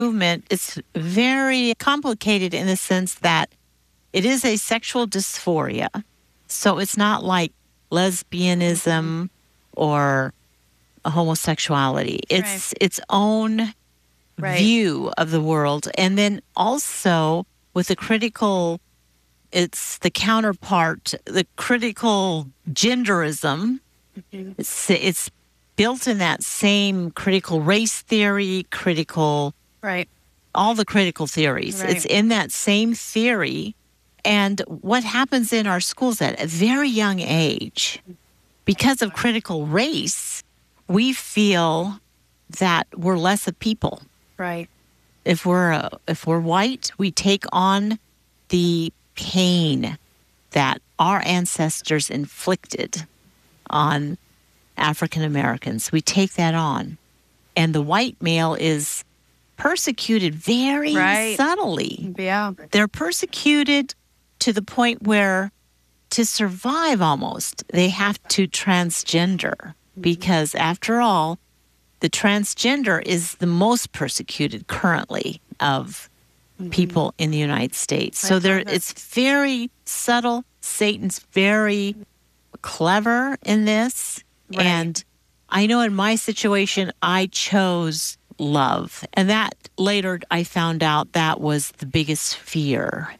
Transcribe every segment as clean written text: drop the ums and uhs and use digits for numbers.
movement is very complicated in the sense that it is a sexual dysphoria. So it's not like lesbianism or homosexuality. It's its own view of the world. And then also with the critical, it's the counterpart, the critical genderism. It's built in that same critical race theory, all the critical theories. It's in that same theory. And what happens in our schools at a very young age, because of critical race, we feel that we're less a people. Right. If we're white, we take on the pain that our ancestors inflicted on African Americans. We take that on. And the white male is persecuted very subtly. Yeah. They're persecuted to the point where to survive almost, they have to transgender. Because after all, the transgender is the most persecuted currently of people in the United States. So it's very subtle. Satan's very clever in this. Right. And I know in my situation, I chose love. And that later I found out that was the biggest fear,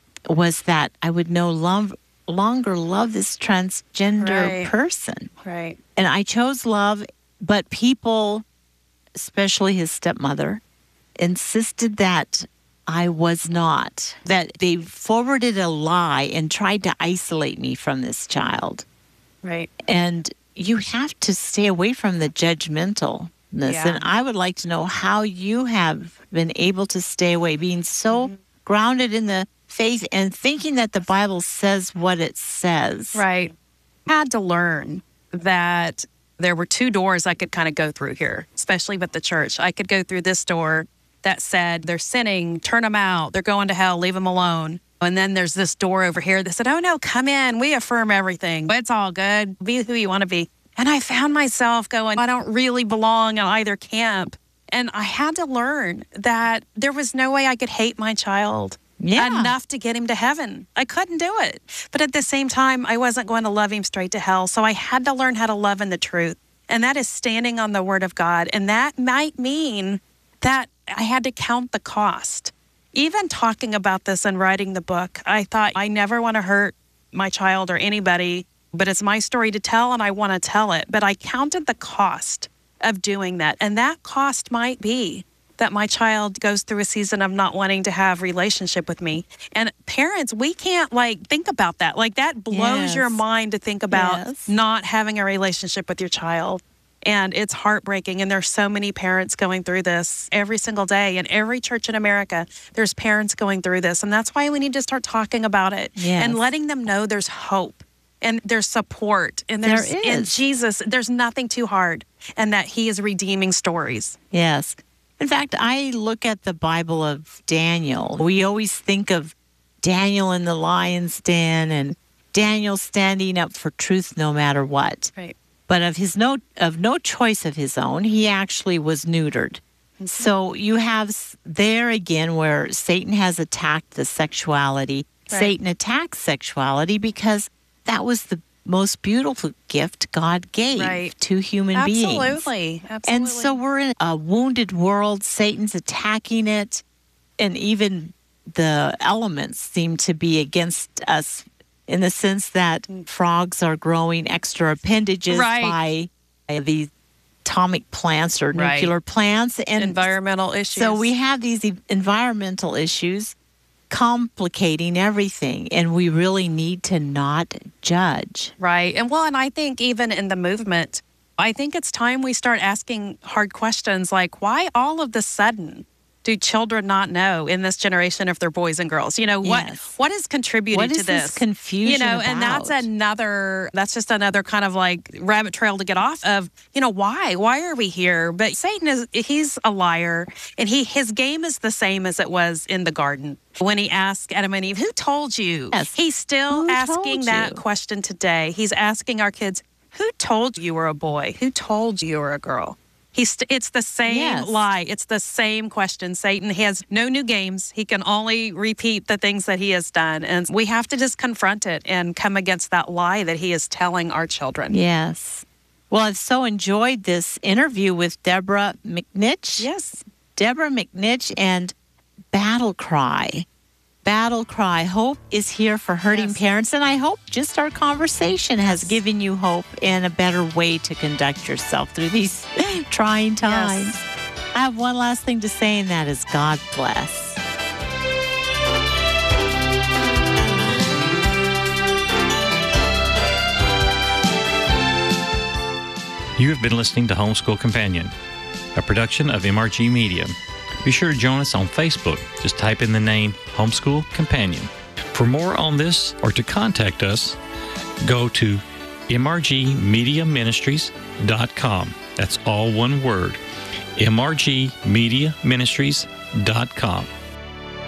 was that I would no longer love this transgender person. Right. And I chose love, but people, especially his stepmother, insisted that I was not, that they forwarded a lie and tried to isolate me from this child. Right. And you have to stay away from the judgmentalness. Yeah. And I would like to know how you have been able to stay away, being so grounded in the faith and thinking that the Bible says what it says. Right. Had to learn that there were two doors I could kind of go through here, especially with the church. I could go through this door that said, they're sinning, turn them out, they're going to hell, leave them alone. And then there's this door over here that said, oh no, come in, we affirm everything. It's all good, be who you want to be. And I found myself going, I don't really belong in either camp. And I had to learn that there was no way I could hate my child enough to get him to heaven. I couldn't do it. But at the same time, I wasn't going to love him straight to hell. So I had to learn how to love in the truth. And that is standing on the word of God. And that might mean that I had to count the cost. Even talking about this and writing the book, I thought I never want to hurt my child or anybody, but it's my story to tell and I want to tell it. But I counted the cost of doing that. And that cost might be that my child goes through a season of not wanting to have relationship with me. And parents, we can't think about that. That blows your mind to think about not having a relationship with your child. And it's heartbreaking. And there's so many parents going through this every single day. In every church in America, there's parents going through this. And that's why we need to start talking about it and letting them know there's hope and there's support. And there is. In Jesus, there's nothing too hard. And that he is redeeming stories. Yes. In fact, I look at the Bible of Daniel. We always think of Daniel in the lion's den and Daniel standing up for truth no matter what. Right. But of no choice of his own, he actually was neutered. Mm-hmm. So you have there again where Satan has attacked the sexuality. Right. Satan attacked sexuality because that was the most beautiful gift God gave to human beings. Absolutely. And so we're in a wounded world. Satan's attacking it. And even the elements seem to be against us in the sense that frogs are growing extra appendages by these atomic plants or nuclear plants. And environmental issues. So we have these environmental issues complicating everything, and we really need to not judge. Right. And I think even in the movement, I think it's time we start asking hard questions like, why all of the sudden do children not know in this generation if they're boys and girls? What is contributing to this? Confusion about? And that's just another kind of rabbit trail to get off of, why are we here? But Satan he's a liar, and his game is the same as it was in the garden. When he asked Adam and Eve, who told you? Yes. He's still asking that question today. He's asking our kids, who told you were a boy? Who told you were a girl? It's the same lie. It's the same question. Satan has no new games. He can only repeat the things that he has done. And we have to just confront it and come against that lie that he is telling our children. Yes. Well, I've so enjoyed this interview with Deborah McNitch. Yes. Deborah McNitch and Battle Cry. Battle Cry. Hope is here for hurting parents. And I hope just our conversation has given you hope and a better way to conduct yourself through these trying times. Yes. I have one last thing to say, and that is God bless. You have been listening to Homeschool Companion, a production of MRG Media. Be sure to join us on Facebook. Just type in the name Homeschool Companion. For more on this or to contact us, go to mrgmediaministries.com. That's all one word, mrgmediaministries.com.